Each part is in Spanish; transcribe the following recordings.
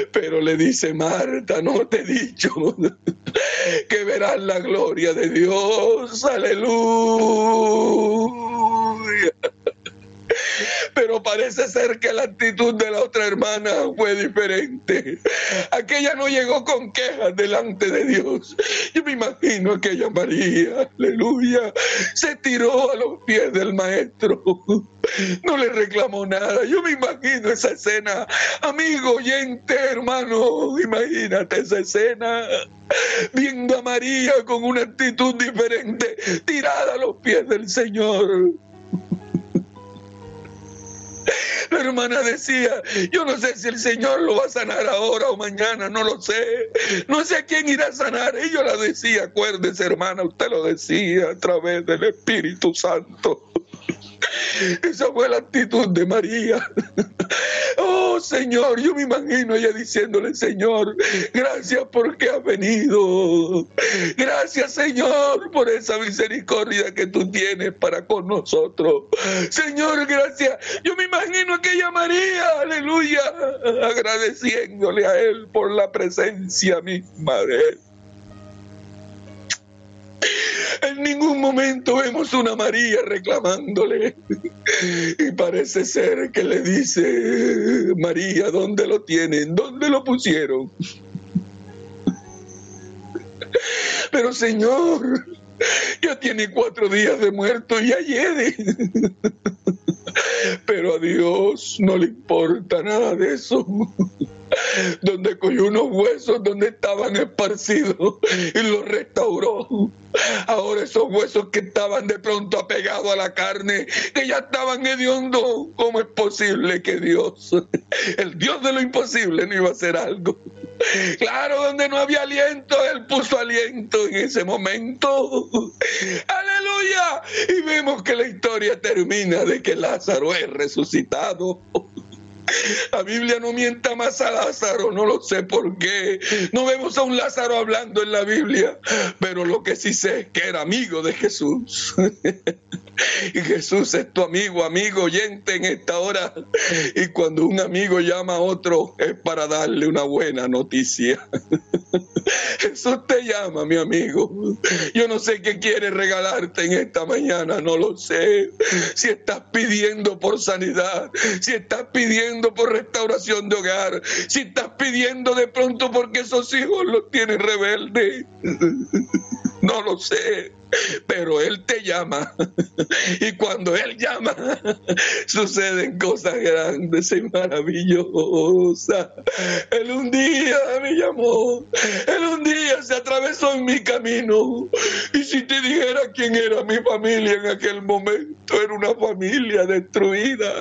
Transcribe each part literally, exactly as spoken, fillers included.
Pero le dice: Marta, no te he dicho que verás la gloria de Dios. Aleluya. Pero parece ser que la actitud de la otra hermana fue diferente. Aquella no llegó con quejas delante de Dios. Yo me imagino aquella María, aleluya, se tiró a los pies del maestro. No le reclamó nada. Yo me imagino esa escena. Amigo oyente, hermano, imagínate esa escena. Viendo a María con una actitud diferente, tirada a los pies del Señor. La hermana decía: yo no sé si el Señor lo va a sanar ahora o mañana, no lo sé. No sé a quién irá a sanar. Y yo la decía: acuérdese, hermana, usted lo decía a través del Espíritu Santo. Esa fue la actitud de María. Oh, Señor, yo me imagino ella diciéndole: Señor, gracias porque has venido. Gracias, Señor, por esa misericordia que tú tienes para con nosotros. Señor, gracias. Yo me imagino a aquella María, aleluya, agradeciéndole a Él por la presencia misma de Él. En ningún momento vemos una María reclamándole. Y parece ser que le dice: María, ¿dónde lo tienen? ¿Dónde lo pusieron? Pero Señor, ya tiene cuatro días de muerto y ya hiede. Pero a Dios no le importa nada de eso. Donde cogió unos huesos donde estaban esparcidos y los restauró. Ahora esos huesos que estaban de pronto apegados a la carne, que ya estaban hediondos, ¿cómo es posible que Dios, el Dios de lo imposible, no iba a hacer algo? Claro, donde no había aliento, Él puso aliento en ese momento. ¡Aleluya! Y vemos que la historia termina de que Lázaro es resucitado. La Biblia no mienta más a Lázaro, no lo sé por qué. No vemos a un Lázaro hablando en la Biblia, pero lo que sí sé es que era amigo de Jesús. Y Jesús es tu amigo, amigo oyente en esta hora. Y cuando un amigo llama a otro es para darle una buena noticia. Jesús te llama, mi amigo. Yo no sé qué quiere regalarte en esta mañana, no lo sé. Si estás pidiendo por sanidad, si estás pidiendo por restauración de hogar, si estás pidiendo de pronto porque esos hijos los tienes rebeldes, no lo sé. Pero Él te llama, y cuando Él llama suceden cosas grandes y maravillosas. Él un día me llamó, Él un día se atravesó en mi camino, y si te dijera quién era mi familia en aquel momento, era una familia destruida.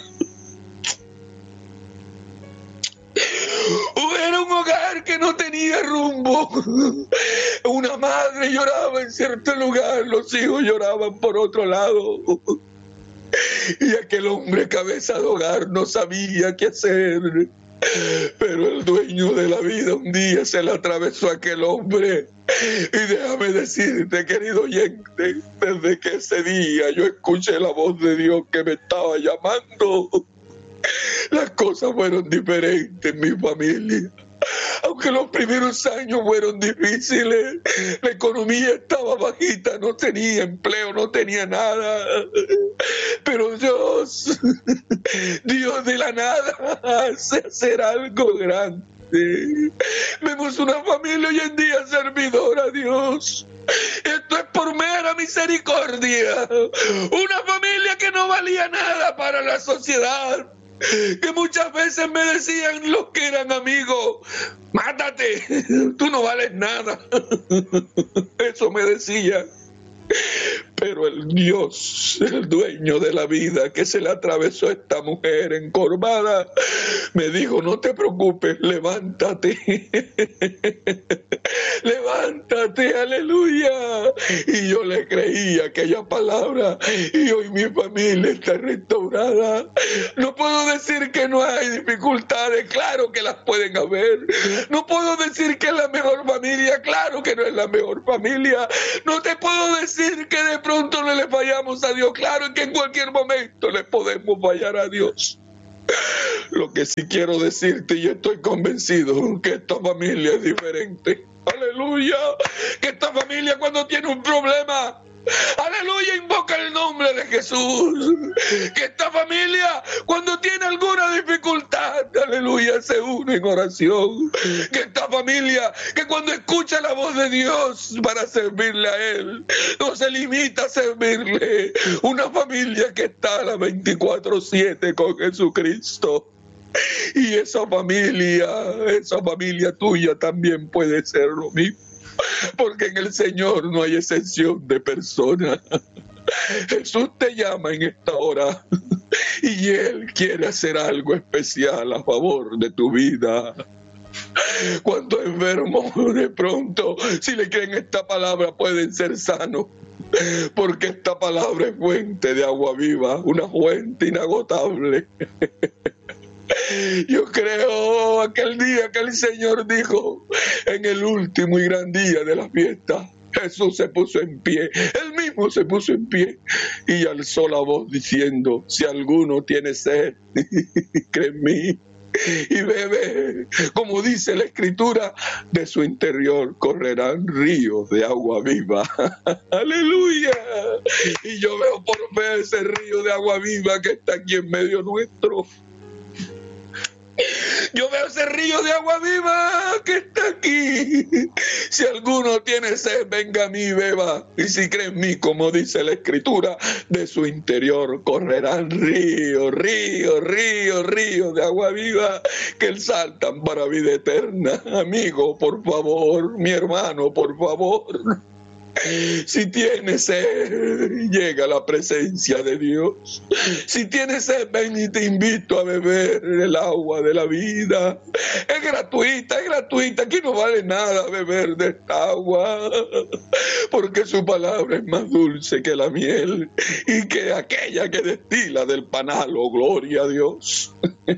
Era un hogar que no tenía rumbo. Una madre lloraba en cierto lugar, los hijos lloraban por otro lado. Y aquel hombre cabeza de hogar no sabía qué hacer. Pero el dueño de la vida un día se le atravesó a aquel hombre. Y déjame decirte, querido oyente, desde que ese día yo escuché la voz de Dios que me estaba llamando, las cosas fueron diferentes en mi familia. Aunque los primeros años fueron difíciles, la economía estaba bajita, no tenía empleo, no tenía nada. Pero Dios, Dios de la nada hace hacer algo grande. Vemos una familia hoy en día servidora a Dios. Esto es por mera misericordia. Una familia que no valía nada para la sociedad, que muchas veces me decían los que eran amigos: mátate, tú no vales nada. Eso me decía. Pero el Dios, el dueño de la vida, que se le atravesó a esta mujer encorvada, me dijo: no te preocupes, levántate. Levántate, aleluya. Y yo le creí aquella palabra, y hoy mi familia está restaurada. No puedo decir que no hay dificultades, claro que las pueden haber. No puedo decir que es la mejor familia, claro que no es la mejor familia. No te puedo decir que de pronto no le fallamos a Dios, claro que en cualquier momento le podemos fallar a Dios. Lo que sí quiero decirte, y estoy convencido, que esta familia es diferente. Aleluya. Que esta familia cuando tiene un problema, aleluya, invoca el nombre de Jesús. Que esta familia cuando tiene alguna dificultad, aleluya, se une en oración. Que esta familia que cuando escucha la voz de Dios para servirle a Él, no se limita a servirle. Una familia que está a las veinticuatro siete con Jesucristo. Y esa familia, esa familia tuya también puede ser lo mismo. Porque en el Señor no hay excepción de personas. Jesús te llama en esta hora y Él quiere hacer algo especial a favor de tu vida. Cuando enfermos, de pronto, si le creen esta palabra, pueden ser sanos. Porque esta palabra es fuente de agua viva, una fuente inagotable. Yo creo aquel día que el Señor dijo, en el último y gran día de la fiesta, Jesús se puso en pie, Él mismo se puso en pie y alzó la voz diciendo, si alguno tiene sed, cree en mí y bebe, como dice la Escritura, de su interior correrán ríos de agua viva. Aleluya. Y yo veo por fe ese río de agua viva que está aquí en medio nuestro. Yo veo ese río de agua viva que está aquí. Si alguno tiene sed, venga a mí y beba. Y si cree en mí, como dice la Escritura, de su interior correrán ríos, ríos, ríos, ríos de agua viva que saltan para vida eterna. Amigo, por favor, mi hermano, por favor. Si tienes sed, llega a la presencia de Dios. Si tienes sed, ven y te invito a beber el agua de la vida. Es gratuita, es gratuita. Aquí no vale nada beber de esta agua, porque su palabra es más dulce que la miel y que aquella que destila del panal. Oh, gloria a Dios.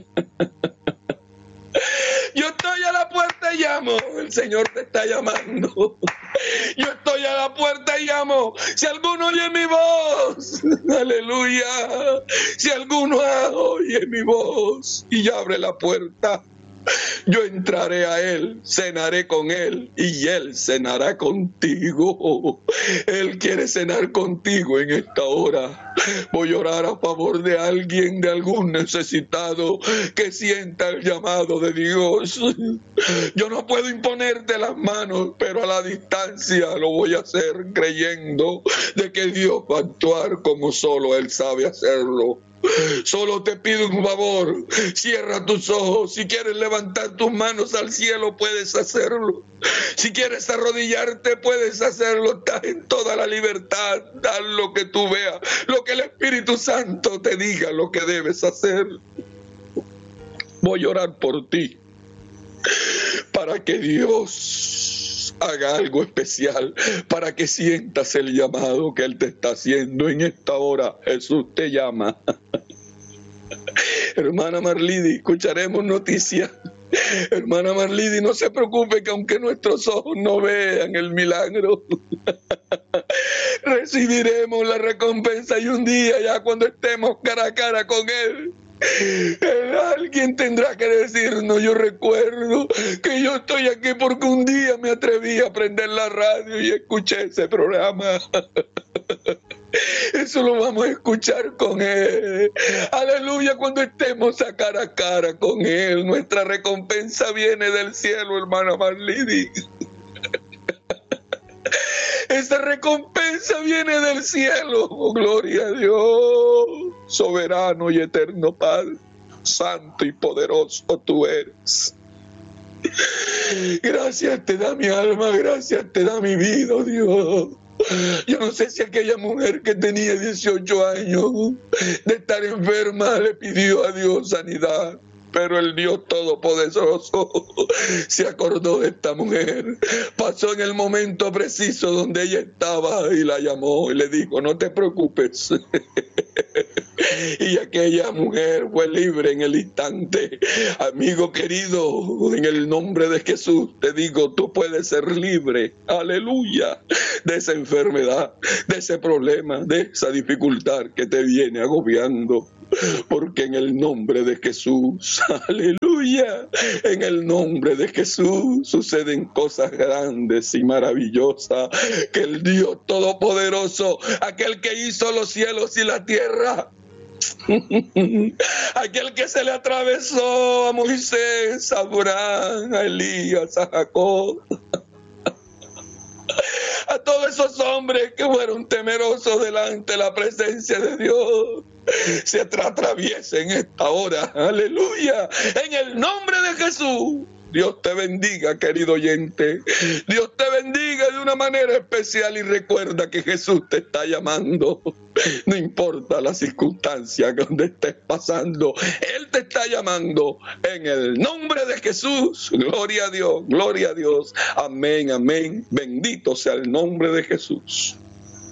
Yo estoy a la puerta y llamo. El Señor te está llamando. Yo estoy a la puerta y llamo. Si alguno oye mi voz, aleluya. Si alguno oye mi voz y abre la puerta, yo entraré a Él, cenaré con Él y Él cenará contigo. Él quiere cenar contigo en esta hora. Voy a orar a favor de alguien, de algún necesitado que sienta el llamado de Dios. Yo no puedo imponerte las manos, pero a la distancia lo voy a hacer creyendo de que Dios va a actuar como solo Él sabe hacerlo. Solo te pido un favor, cierra tus ojos. Si quieres levantar tus manos al cielo, puedes hacerlo. Si quieres arrodillarte, puedes hacerlo. Estás en toda la libertad. Haz lo que tú veas, lo que el Espíritu Santo te diga, lo que debes hacer. Voy a orar por ti para que Dios haga algo especial, para que sientas el llamado que Él te está haciendo en esta hora. Jesús te llama. Hermana Marlidi, escucharemos noticias. Hermana Marlidi, no se preocupe que aunque nuestros ojos no vean el milagro, recibiremos la recompensa y un día ya cuando estemos cara a cara con Él, alguien tendrá que decirnos, yo recuerdo que yo estoy aquí porque un día me atreví a prender la radio y escuché ese programa. Eso lo vamos a escuchar con Él. Aleluya, cuando estemos a cara a cara con Él, nuestra recompensa viene del cielo, hermana Marlidi. Esa recompensa viene del cielo. Oh, gloria a Dios. Soberano y eterno Padre, santo y poderoso tú eres. Gracias te da mi alma, gracias te da mi vida, oh Dios. Yo no sé si aquella mujer que tenía dieciocho años de estar enferma le pidió a Dios sanidad, pero el Dios Todopoderoso se acordó de esta mujer. Pasó en el momento preciso donde ella estaba y la llamó y le dijo, no te preocupes. Y aquella mujer fue libre en el instante. Amigo querido, en el nombre de Jesús te digo, tú puedes ser libre, aleluya, de esa enfermedad, de ese problema, de esa dificultad que te viene agobiando. porque en el nombre de Jesús, aleluya, en el nombre de Jesús suceden cosas grandes y maravillosas, que el Dios Todopoderoso, aquel que hizo los cielos y la tierra, aquel que se le atravesó a Moisés, a Abraham, a Elías, a Jacob, a todos esos hombres que fueron temerosos delante de la presencia de Dios, se atraviesa en esta hora, aleluya, en el nombre de Jesús. Dios te bendiga, querido oyente. Dios te bendiga de una manera especial, y recuerda que Jesús te está llamando. No importa la circunstancia donde estés pasando, Él te está llamando en el nombre de Jesús. Gloria a Dios, gloria a Dios. Amén, amén. Bendito sea el nombre de Jesús.